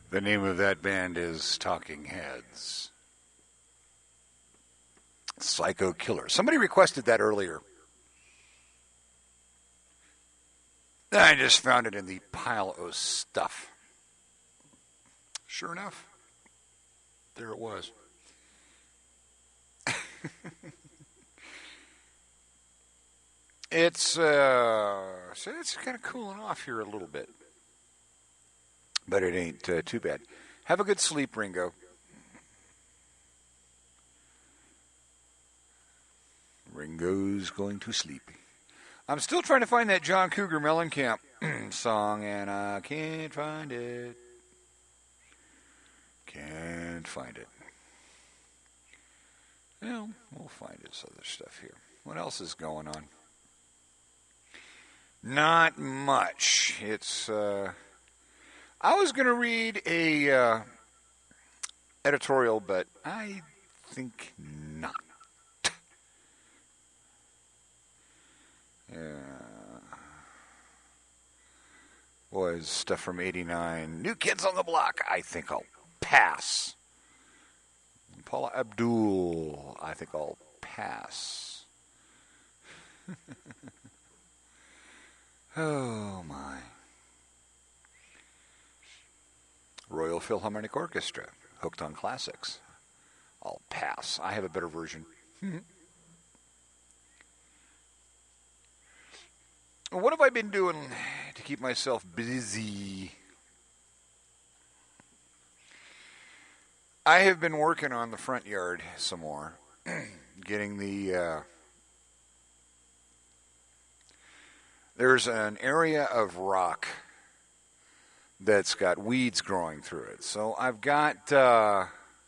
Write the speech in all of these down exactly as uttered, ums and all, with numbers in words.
The name of that band is Talking Heads. Psycho Killer. Somebody requested that earlier. I just found it in the pile of stuff. Sure enough, there it was. It's uh, so it's kind of cooling off here a little bit, but it ain't uh, too bad. Have a good sleep, Ringo. Ringo's going to sleep. I'm still trying to find that John Cougar Mellencamp song, and I can't find it. Can't find it. Well, we'll find this other stuff here. What else is going on? Not much. It's, uh, I was going to read a uh, editorial, but I think not. Yeah. Was stuff from eighty-nine. New Kids on the Block. I think I'll pass. Paula Abdul. I think I'll pass. Oh, my. Royal Philharmonic Orchestra. Hooked on Classics. I'll pass. I have a better version. What have I been doing to keep myself busy? I have been working on the front yard some more. Getting the... Uh, there's an area of rock that's got weeds growing through it. So I've got... Uh,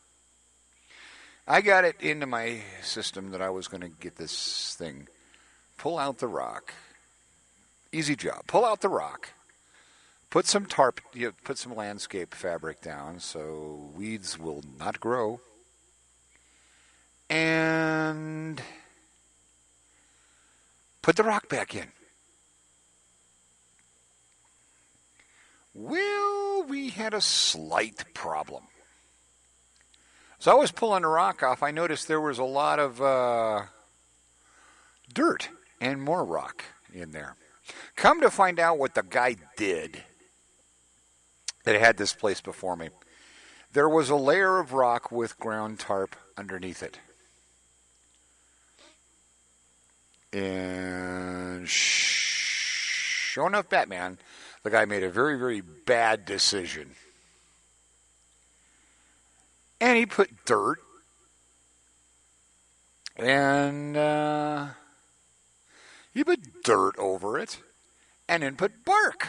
I got it into my system that I was going to get this thing. Pull out the rock. Easy job. Pull out the rock. Put some tarp, you know, put some landscape fabric down so weeds will not grow. And put the rock back in. Well, we had a slight problem. So I was pulling the rock off. I noticed there was a lot of uh, dirt and more rock in there. Come to find out what the guy did that had this place before me. There was a layer of rock with ground tarp underneath it. And sure enough, Batman, the guy made a very, very bad decision. And he put dirt and uh, he put dirt over it and then put bark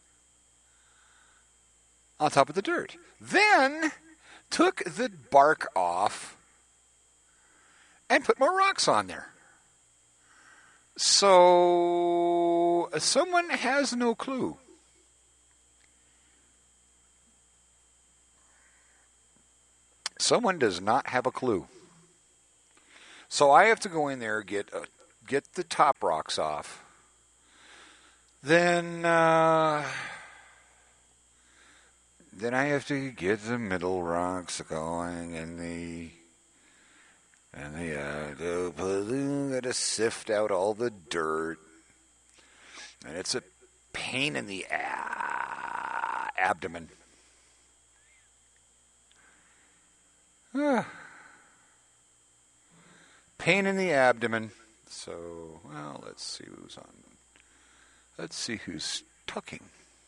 on top of the dirt. Then took the bark off and put more rocks on there. So someone has no clue. Someone does not have a clue. So I have to go in there, get a, get the top rocks off. Then uh, then I have to get the middle rocks going, and the and the uh, got to sift out all the dirt, and it's a pain in the uh, abdomen. Pain in the abdomen. So, well, let's see who's on. Let's see who's talking.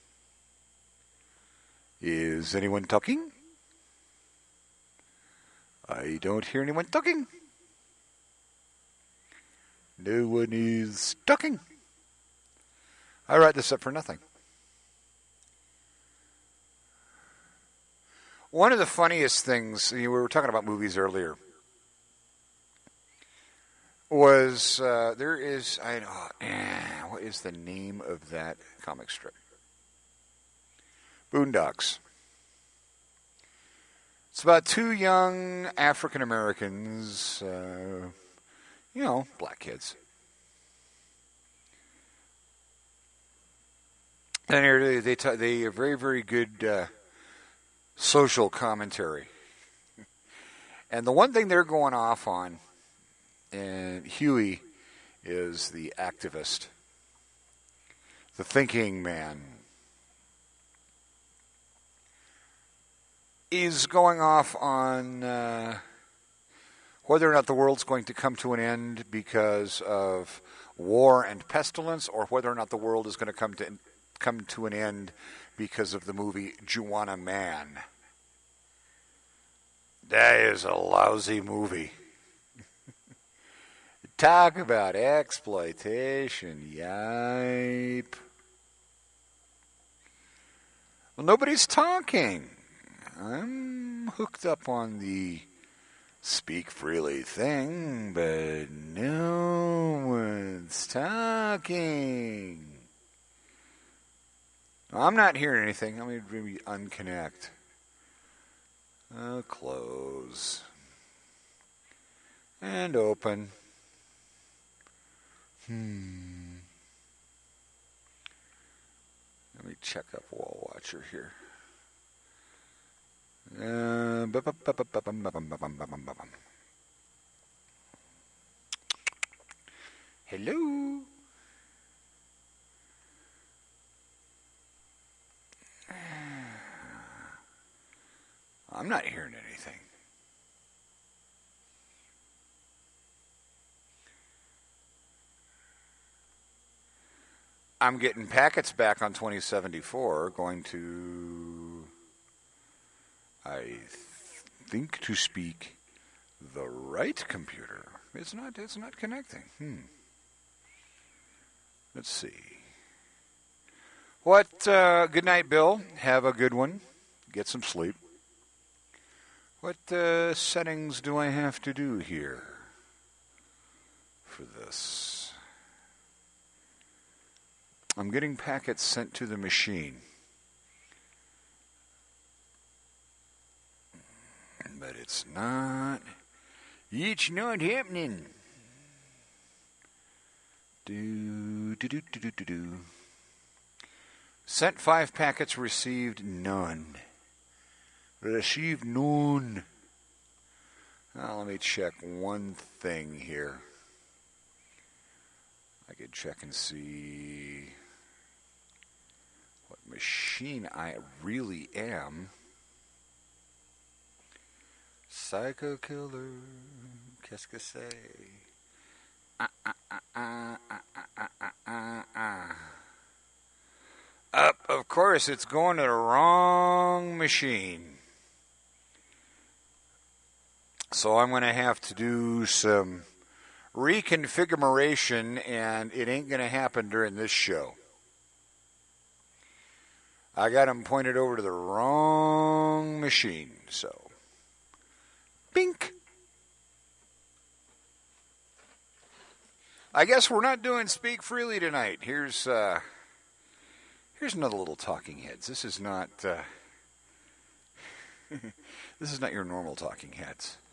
Is anyone talking? I don't hear anyone talking. No one is talking. I write this up for nothing. One of the funniest things, you know, we were talking about movies earlier, was uh, there is, I know, eh, what is the name of that comic strip? Boondocks. It's about two young African Americans, uh, you know, black kids. And they they they are very very good. Uh, social commentary. And the one thing they're going off on, and Huey is the activist, the thinking man. He's going off on uh, whether or not the world's going to come to an end because of war and pestilence, or whether or not the world is going to come to come to an end because of the movie Juwanna Mann. That is a lousy movie. Talk about exploitation, yipe. Well, nobody's talking. I'm hooked up on the speak freely thing, but no one's talking. I'm not hearing anything. I'm going to maybe unconnect. Uh, close. And open. Hmm. Let me check up Wall Watcher here. Uh, Hello. I'm not hearing anything. I'm getting packets back on twenty seventy-four, going to, I think, to speak the right computer. It's not, it's not connecting. Hmm. Let's see. What, uh, good night, Bill. Have a good one. Get some sleep. What uh, settings do I have to do here for this? I'm getting packets sent to the machine. But it's not. It's not happening. Do, do, do, do, do, do, do. Sent five packets, received none. Received none. Now, let me check one thing here. I could check and see what machine I really am. Psycho killer, qu'est-ce que c'est? Ah, ah, ah, ah, ah, ah, ah, ah, ah. Up, of course, it's going to the wrong machine. So I'm going to have to do some reconfiguration, and it ain't going to happen during this show. I got them pointed over to the wrong machine, so bink. I guess we're not doing Speak Freely tonight. Here's uh, here's another little Talking Heads. This is not uh, this is not your normal Talking Heads.